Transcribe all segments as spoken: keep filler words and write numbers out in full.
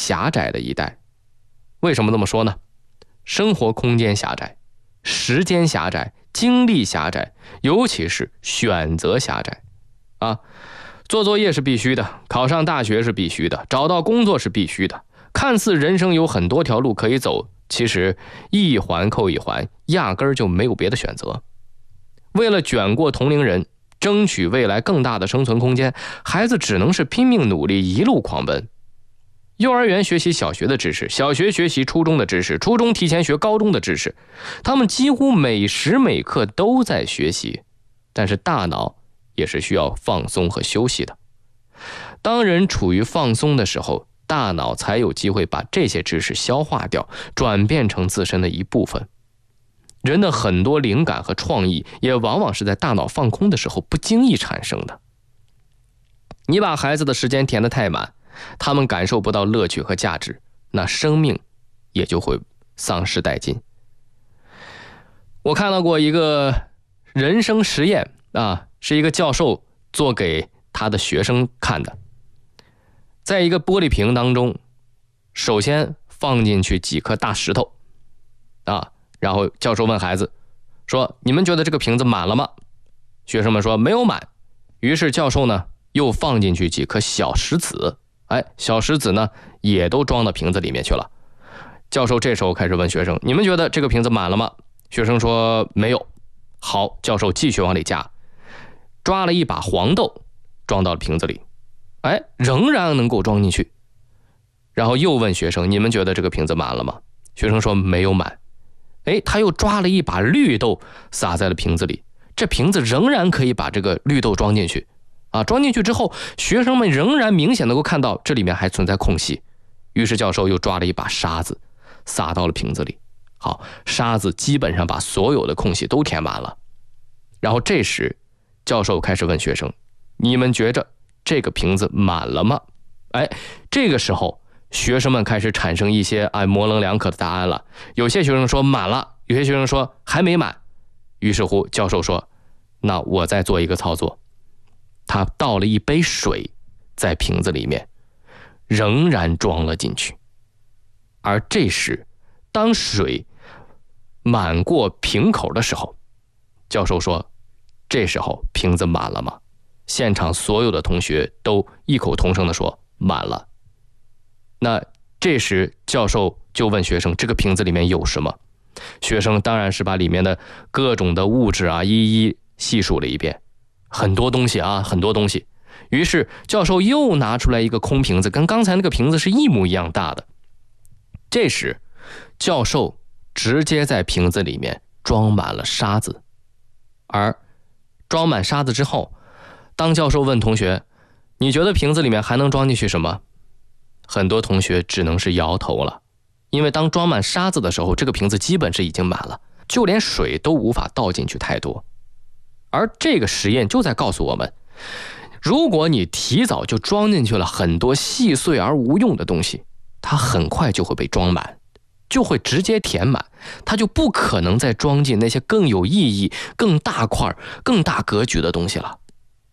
狭窄的一代。为什么这么说呢？生活空间狭窄，时间狭窄，精力狭窄，尤其是选择狭窄啊。做作业是必须的，考上大学是必须的，找到工作是必须的。看似人生有很多条路可以走，其实一环扣一环，压根儿就没有别的选择。为了卷过同龄人，争取未来更大的生存空间，孩子只能是拼命努力，一路狂奔。幼儿园学习小学的知识，小学学习初中的知识，初中提前学高中的知识，他们几乎每时每刻都在学习，但是大脑也是需要放松和休息的。当人处于放松的时候，大脑才有机会把这些知识消化掉，转变成自身的一部分。人的很多灵感和创意也往往是在大脑放空的时候不经意产生的。你把孩子的时间填得太满，他们感受不到乐趣和价值，那生命也就会丧失殆尽。我看到过一个人生实验啊，是一个教授做给他的学生看的。在一个玻璃瓶当中，首先放进去几颗大石头啊，然后教授问孩子说：“你们觉得这个瓶子满了吗？”学生们说没有满。于是教授呢又放进去几颗小石子，哎，小石子呢也都装到瓶子里面去了。教授这时候开始问学生：“你们觉得这个瓶子满了吗？”学生说没有。好，教授继续往里加，抓了一把黄豆装到了瓶子里，哎，仍然能够装进去。然后又问学生：“你们觉得这个瓶子满了吗？”学生说没有满。哎，他又抓了一把绿豆撒在了瓶子里，这瓶子仍然可以把这个绿豆装进去啊！装进去之后，学生们仍然明显能够看到这里面还存在空隙。于是教授又抓了一把沙子撒到了瓶子里，好，沙子基本上把所有的空隙都填满了。然后这时教授开始问学生：“你们觉着这个瓶子满了吗？”哎，这个时候学生们开始产生一些哎模棱两可的答案了。有些学生说满了，有些学生说还没满。于是乎教授说：“那我再做一个操作。”他倒了一杯水在瓶子里面，仍然装了进去。而这时当水满过瓶口的时候，教授说：“这时候瓶子满了吗？”现场所有的同学都异口同声地说满了。那这时教授就问学生：“这个瓶子里面有什么？”学生当然是把里面的各种的物质啊一一细数了一遍，很多东西啊，很多东西。于是教授又拿出来一个空瓶子，跟刚才那个瓶子是一模一样大的。这时教授直接在瓶子里面装满了沙子，而装满沙子之后，当教授问同学：“你觉得瓶子里面还能装进去什么？”很多同学只能是摇头了，因为当装满沙子的时候，这个瓶子基本是已经满了，就连水都无法倒进去太多。而这个实验就在告诉我们，如果你提早就装进去了很多细碎而无用的东西，它很快就会被装满，就会直接填满，它就不可能再装进那些更有意义、更大块、更大格局的东西了。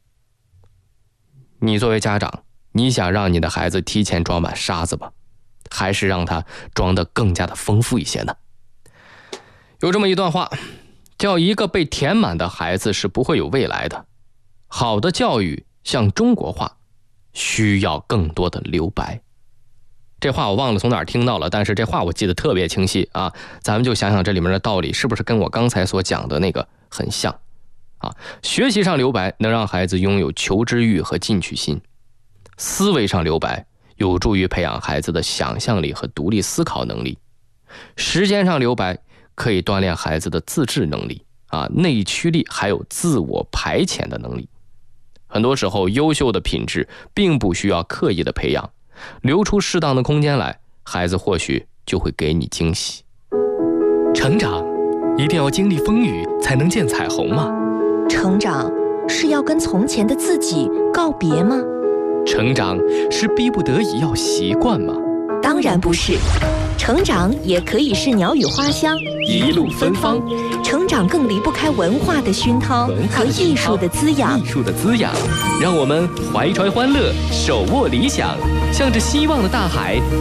你作为家长，你想让你的孩子提前装满沙子吗？还是让他装得更加的丰富一些呢？有这么一段话，叫一个被填满的孩子是不会有未来的。好的教育像中国话，需要更多的留白。这话我忘了从哪儿听到了，但是这话我记得特别清晰啊！咱们就想想这里面的道理是不是跟我刚才所讲的那个很像啊？学习上留白能让孩子拥有求知欲和进取心，思维上留白有助于培养孩子的想象力和独立思考能力，时间上留白可以锻炼孩子的自制能力啊、内驱力还有自我排遣的能力。很多时候优秀的品质并不需要刻意的培养，留出适当的空间来，孩子或许就会给你惊喜。成长一定要经历风雨才能见彩虹吗？ 成长是要跟从前的自己告别吗？ 成长是逼不得已要习惯吗？ 当然不是，成长也可以是鸟语花香， 一路芬芳。 成长更离不开文化的熏陶和艺术的滋养。 艺术的滋养，让我们怀揣欢乐，手握理想，向着希望的大海